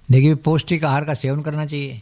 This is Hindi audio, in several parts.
देखिए, पौष्टिक आहार का सेवन करना चाहिए।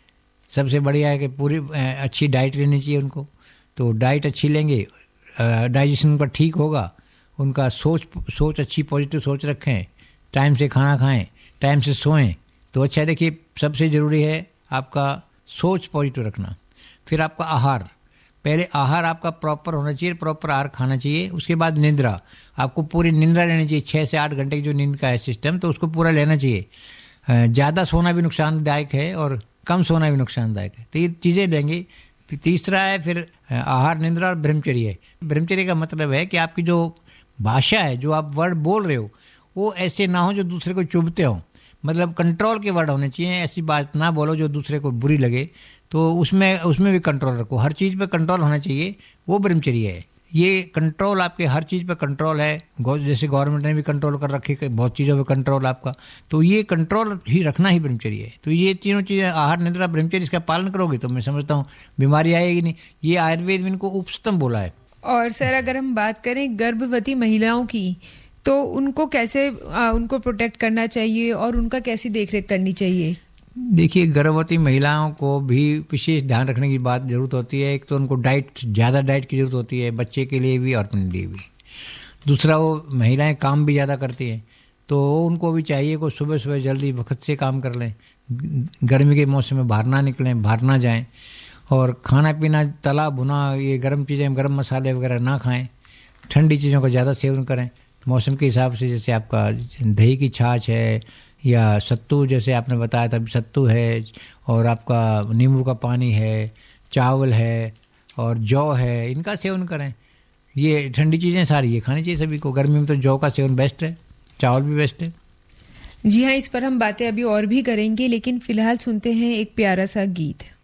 सबसे बढ़िया है कि पूरी अच्छी डाइट लेनी चाहिए उनको। तो डाइट अच्छी लेंगे, डाइजेशन पर ठीक होगा, उनका सोच अच्छी पॉजिटिव सोच रखें, टाइम से खाना खाएं, टाइम से सोएं, तो अच्छा है। देखिए, सबसे ज़रूरी है आपका सोच पॉजिटिव रखना। फिर आपका आहार, पहले आहार आपका प्रॉपर होना चाहिए, प्रॉपर आहार खाना चाहिए। उसके बाद निद्रा, आपको पूरी निद्रा लेनी चाहिए। 6 से 8 घंटे की जो नींद का है सिस्टम, तो उसको पूरा लेना चाहिए। ज़्यादा सोना भी नुकसानदायक है और कम सोना भी नुकसानदायक है, तो ये चीज़ें लेंगे। तीसरा है फिर आहार, निद्रा और ब्रह्मचर्य। ब्रह्मचर्य का मतलब है कि आपकी जो भाषा है, जो आप वर्ड बोल रहे हो, वो ऐसे ना हो जो दूसरे को चुभते हो। मतलब कंट्रोल के वर्ड होने चाहिए, ऐसी बात ना बोलो जो दूसरे को बुरी लगे। तो उसमें भी कंट्रोल रखो, हर चीज़ पे कंट्रोल होना चाहिए, वो ब्रह्मचर्य है। ये कंट्रोल आपके हर चीज़ पे कंट्रोल है। जैसे गवर्नमेंट ने भी कंट्रोल कर रखी है, बहुत चीज़ों पे कंट्रोल आपका, तो ये कंट्रोल ही रखना ही ब्रह्मचर्य है। तो ये तीनों चीज़ें, आहार, निद्रा, ब्रह्मचर्य, इसका पालन करोगे तो मैं समझता हूँ बीमारी आएगी नहीं। ये आयुर्वेद में इनको उपस्तम बोला है। और सर, अगर हम बात करें गर्भवती महिलाओं की, तो उनको कैसे उनको प्रोटेक्ट करना चाहिए और उनका कैसी देखरेख करनी चाहिए? देखिए, गर्भवती महिलाओं को भी विशेष ध्यान रखने की बात ज़रूरत होती है। एक तो उनको ज़्यादा डाइट की ज़रूरत होती है, बच्चे के लिए भी और अपने लिए भी। दूसरा, वो महिलाएं काम भी ज़्यादा करती हैं, तो उनको भी चाहिए कि सुबह सुबह जल्दी वक्त से काम कर लें। गर्मी के मौसम में बाहर ना निकलें, बाहर ना जाएं, और खाना पीना तला भुना, ये गर्म चीज़ें, गर्म मसाले वगैरह ना खाएं। ठंडी चीज़ों का ज़्यादा सेवन करें मौसम के हिसाब से। जैसे आपका दही की छाछ है, या सत्तू, जैसे आपने बताया था, सत्तू है, और आपका नींबू का पानी है, चावल है और जौ है, इनका सेवन करें। ये ठंडी चीज़ें सारी ये खानी चाहिए सभी को। गर्मी में तो जौ का सेवन बेस्ट है, चावल भी बेस्ट है। जी हाँ, इस पर हम बातें अभी और भी करेंगे, लेकिन फिलहाल सुनते हैं एक प्यारा सा गीत।